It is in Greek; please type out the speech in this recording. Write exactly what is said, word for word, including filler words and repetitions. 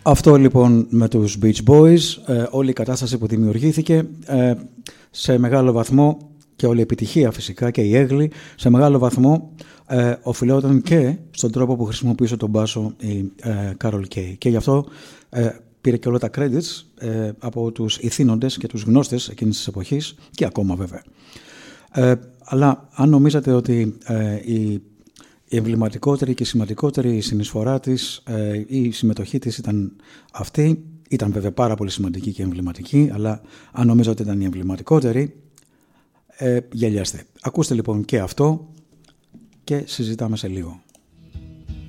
Αυτό λοιπόν με τους Beach Boys, ε, όλη η κατάσταση που δημιουργήθηκε ε, σε μεγάλο βαθμό και όλη η επιτυχία φυσικά και η έγκλη σε μεγάλο βαθμό ε, οφειλόταν και στον τρόπο που χρησιμοποιούσε τον μπάσο η ε, Carol Kaye. Και γι' αυτό ε, πήρε και όλα τα credits ε, από τους ηθήνοντες και τους γνώστες εκείνης της εποχής και ακόμα βέβαια. Ε, αλλά αν νομίζατε ότι ε, η η εμβληματικότερη και η σημαντικότερη συνεισφορά της ε, ή η συμμετοχή της ήταν αυτή, ήταν βέβαια πάρα πολύ σημαντική και εμβληματική, αλλά αν νομίζω ότι ήταν η εμβληματικότερη, ε, γελιάστε. Ακούστε λοιπόν και αυτό και συζητάμε σε λίγο.